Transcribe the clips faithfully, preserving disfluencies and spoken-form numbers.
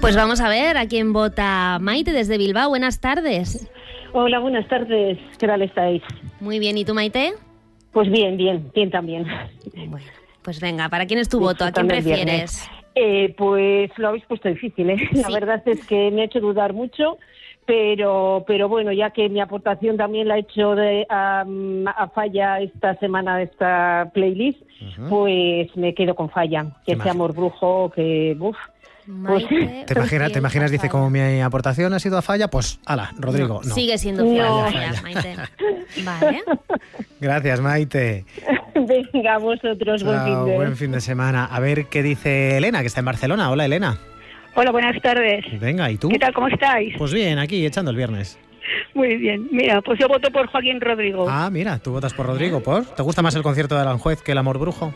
Pues vamos a ver a quién vota Maite desde Bilbao. Buenas tardes. Hola, buenas tardes. ¿Qué tal estáis? Muy bien. ¿Y tú, Maite? Pues bien, bien, bien también. Bueno, pues venga, ¿para quién es tu voto? ¿A quién prefieres? Eh, pues lo habéis puesto difícil, ¿eh? Sí. La verdad es que me ha hecho dudar mucho, pero pero bueno, ya que mi aportación también la he hecho de, um, a Falla esta semana de esta playlist, uh-huh. Pues me quedo con Falla, que ese amor brujo, que uf. Pues, ¿Te imaginas, ¿Te imaginas dice, como mi aportación ha sido a Falla? Pues, ala, Rodrigo, no. no. Sigue siendo no. Falla, Maite. Vale. Gracias, Maite. Venga, vosotros, buen fin de... buen fin de semana. A ver qué dice Elena, que está en Barcelona. Hola, Elena. Hola, buenas tardes. Venga, ¿y tú? ¿Qué tal, cómo estáis? Pues bien, aquí, echando el viernes. Muy bien. Mira, pues yo voto por Joaquín Rodrigo. Ah, mira, tú votas por Rodrigo, ¿por? ¿Te gusta más el concierto de Aranjuez que el amor brujo?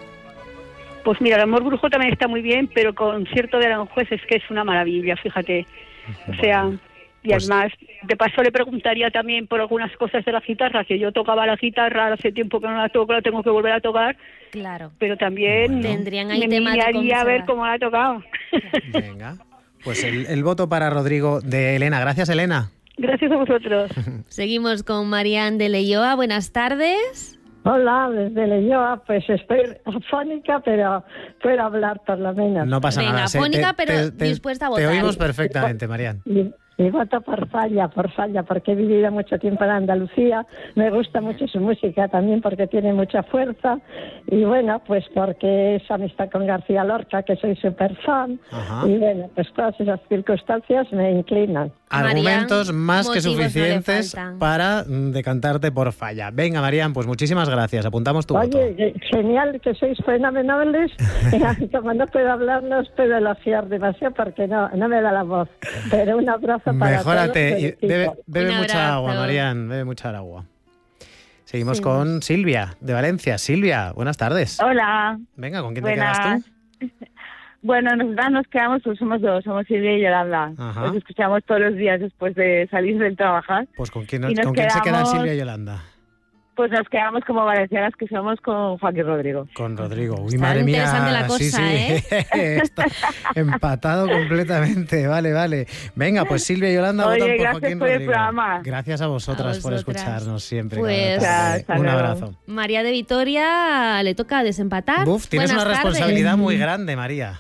Pues mira, el amor brujo también está muy bien, pero el concierto de Aranjuez es que es una maravilla, fíjate. O sea, y pues, además, de paso le preguntaría también por algunas cosas de la guitarra, que yo tocaba la guitarra, hace tiempo que no la toco, la tengo que volver a tocar. Claro. Pero también bueno. Tendrían ahí me miraría a ver cómo la ha tocado. Venga, pues el, el voto para Rodrigo de Elena. Gracias, Elena. Gracias a vosotros. Seguimos con Marian de Leioa. Buenas tardes. Hola, desde Leioa, pues estoy afónica, pero puedo hablar por lo menos. No pasa Venga, nada. Venga, afónica, te, pero te, dispuesta a te votar. Te oímos perfectamente, Marian. Y voto por Falla, por Falla, porque he vivido mucho tiempo en Andalucía. Me gusta mucho su música también porque tiene mucha fuerza. Y bueno, pues porque es amistad con García Lorca, que soy súper fan. Ajá. Y bueno, pues todas esas circunstancias me inclinan. Argumentos Marian, más que suficientes no para decantarte por Falla. Venga, Marian, pues muchísimas gracias. Apuntamos tu Oye, voto. Oye, genial, que sois fenomenales. Como no puedo hablar, no os puedo elogiar demasiado porque no, no me da la voz. Pero un abrazo para Mejórate. todos. Y bebe bebe mucha agua, Marian. Bebe mucha agua. Seguimos sí. con Silvia, de Valencia. Silvia, buenas tardes. Hola. Venga, ¿con quién buenas. te quedas tú? Bueno, nosotras nos quedamos, pues somos dos, somos Silvia y Yolanda. Ajá. Nos escuchamos todos los días después de salir del trabajar. Pues ¿con quién, nos, ¿con quién quedamos, se quedan Silvia y Yolanda? Pues nos quedamos como valencianas que somos con Joaquín Rodrigo. Con Rodrigo. Uy, Está madre mía. interesante la cosa, sí, sí. ¿eh? Está empatado completamente. Vale, vale. Venga, pues Silvia y Yolanda Oye, votan por gracias Joaquín por Rodrigo. El programa. Gracias a vosotras, a vosotras por escucharnos siempre. Pues ya, un abrazo. María de Vitoria le toca desempatar. Buf, tienes buenas una tardes. responsabilidad muy grande, María.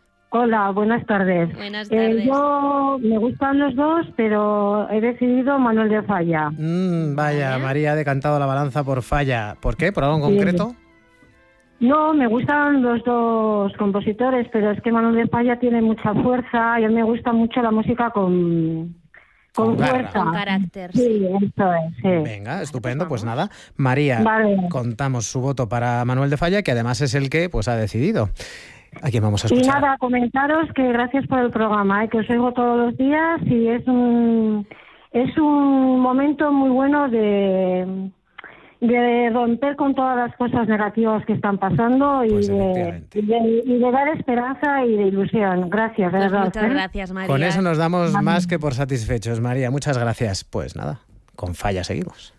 Hola, buenas tardes. Buenas tardes. Eh, yo me gustan los dos, pero he decidido Manuel de Falla. Mm, vaya, ¿Vale? María ha decantado la balanza por Falla. ¿Por qué? ¿Por algo en concreto? Sí. No, me gustan los dos compositores, pero es que Manuel de Falla tiene mucha fuerza y a mí me gusta mucho la música con... Con, con fuerza. Con carácter. Sí, eso es. Sí. Venga, estupendo. Pues nada, María, vale. contamos su voto para Manuel de Falla, que además es el que pues ha decidido. ¿A quién vamos a escuchar? Y nada, comentaros que gracias por el programa, ¿eh? Que os oigo todos los días y es un es un momento muy bueno de de romper con todas las cosas negativas que están pasando y, pues de, y, de, y de dar esperanza y de ilusión. Gracias, de pues verdad. Muchas ¿eh? gracias, María. Con eso nos damos Vale. más que por satisfechos, María. Muchas gracias. Pues nada, con Falla seguimos.